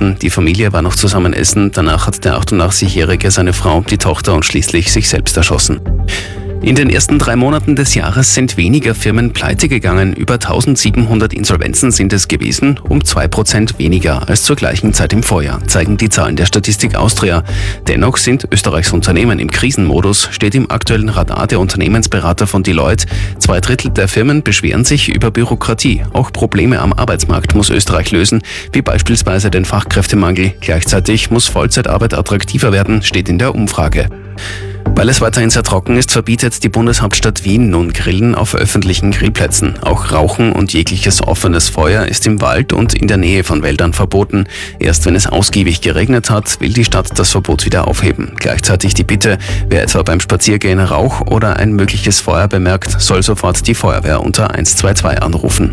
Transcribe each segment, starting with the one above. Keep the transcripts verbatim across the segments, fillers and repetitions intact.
gewesen. Die Familie war noch zusammen essen. Danach hat der achtundachtzig-Jährige seine Frau, die Tochter und schließlich sich selbst erschossen. In den ersten drei Monaten des Jahres sind weniger Firmen pleite gegangen. Über eintausendsiebenhundert Insolvenzen sind es gewesen, um zwei Prozent weniger als zur gleichen Zeit im Vorjahr, zeigen die Zahlen der Statistik Austria. Dennoch sind Österreichs Unternehmen im Krisenmodus, steht im aktuellen Radar der Unternehmensberater von Deloitte. Zwei Drittel der Firmen beschweren sich über Bürokratie. Auch Probleme am Arbeitsmarkt muss Österreich lösen, wie beispielsweise den Fachkräftemangel. Gleichzeitig muss Vollzeitarbeit attraktiver werden, steht in der Umfrage. Weil es weiterhin sehr trocken ist, verbietet die Bundeshauptstadt Wien nun Grillen auf öffentlichen Grillplätzen. Auch Rauchen und jegliches offenes Feuer ist im Wald und in der Nähe von Wäldern verboten. Erst wenn es ausgiebig geregnet hat, will die Stadt das Verbot wieder aufheben. Gleichzeitig die Bitte, wer etwa beim Spaziergehen Rauch oder ein mögliches Feuer bemerkt, soll sofort die Feuerwehr unter eins zwei zwei anrufen.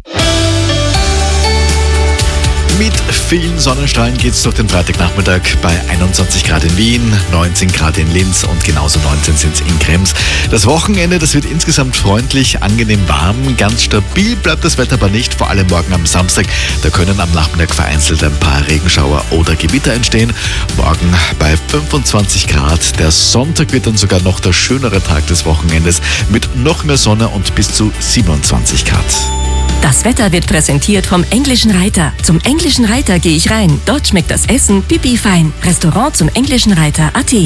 Mit vielen Sonnenstrahlen geht es durch den Freitagnachmittag bei einundzwanzig Grad in Wien, neunzehn Grad in Linz und genauso neunzehn sind es in Krems. Das Wochenende, das wird insgesamt freundlich, angenehm warm. Ganz stabil bleibt das Wetter aber nicht, vor allem morgen am Samstag. Da können am Nachmittag vereinzelt ein paar Regenschauer oder Gewitter entstehen. Morgen bei fünfundzwanzig Grad. Der Sonntag wird dann sogar noch der schönere Tag des Wochenendes mit noch mehr Sonne und bis zu siebenundzwanzig Grad. Das Wetter wird präsentiert vom Englischen Reiter. Zum Englischen Reiter gehe ich rein. Dort schmeckt das Essen pipi fein. Restaurant zum Englischen Reiter Punkt at.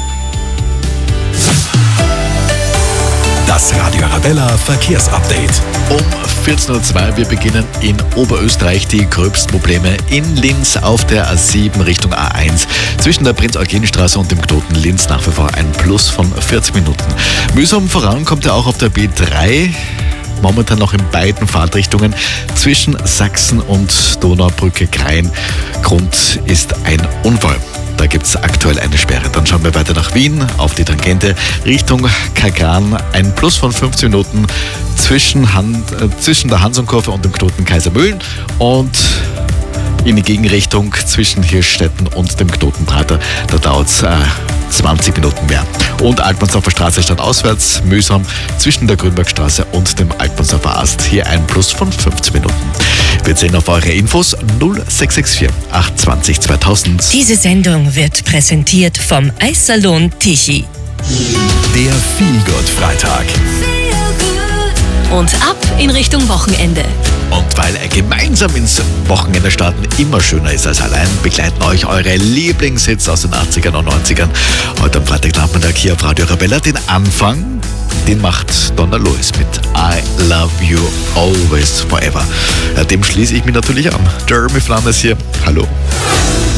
Das Radio Arabella Verkehrsupdate. Um vierzehn Uhr zwei, wir beginnen in Oberösterreich. Die gröbsten Probleme in Linz auf der A sieben Richtung A eins. Zwischen der Prinz-Eugen-Straße und dem Knoten Linz nach wie vor ein Plus von vierzig Minuten. Mühsam voran kommt er auch auf der B drei. Momentan noch in beiden Fahrtrichtungen zwischen Sachsen und Donaubrücke-Krain. Grund ist ein Unfall. Da gibt es aktuell eine Sperre. Dann schauen wir weiter nach Wien auf die Tangente Richtung Kagran. Ein Plus von fünfzehn Minuten zwischen, Han- äh, zwischen der Hansonkurve und dem Knoten Kaisermühlen und in die Gegenrichtung zwischen Hirschstetten und dem Knoten Prater. Da dauert es äh, zwanzig Minuten mehr. Und Altmannsdorfer Straße statt auswärts, mühsam zwischen der Grünbergstraße und dem Altmannsdorfer Ast. Hier ein Plus von fünfzehn Minuten. Wir sehen auf eure Infos null sechs sechs vier acht zwei null zweitausend. Diese Sendung wird präsentiert vom Eissalon Tichy. Der Feelgood-Freitag. Und ab in Richtung Wochenende. Und weil ein gemeinsam ins Wochenende starten immer schöner ist als allein, begleiten euch eure Lieblingshits aus den achtzigern und neunzigern. Heute am Freitagnachmittag hier auf Radio Arabella. Den Anfang, den macht Donna Lewis mit I Love You Always Forever. Ja, dem schließe ich mich natürlich an. Jeremy Flanders hier. Hallo.